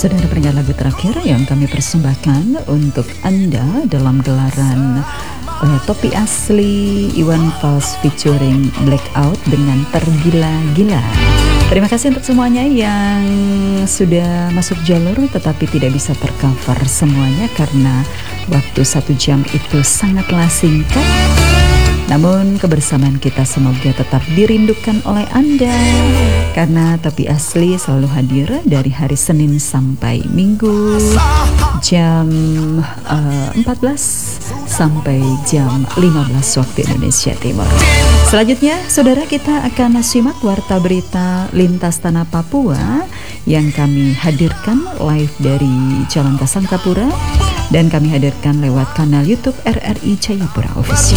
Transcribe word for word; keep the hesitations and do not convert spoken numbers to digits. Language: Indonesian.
Saudara, peringkat lagu terakhir yang kami persembahkan untuk Anda dalam gelaran uh, Topi Asli Iwan Fals featuring Blackout dengan Tergila-Gila. Terima kasih untuk semuanya yang sudah masuk jalur tetapi tidak bisa tercover semuanya karena waktu satu jam itu sangatlah singkat. Namun kebersamaan kita semoga tetap dirindukan oleh Anda, karena Topi Asli selalu hadir dari hari Senin sampai Minggu jam uh, empat belas sampai jam lima belas waktu Indonesia Timur. Selanjutnya, saudara, kita akan simak warta berita lintas tanah Papua yang kami hadirkan live dari Jalan Kasangkapura dan kami hadirkan lewat kanal YouTube R R I Jayapura Official.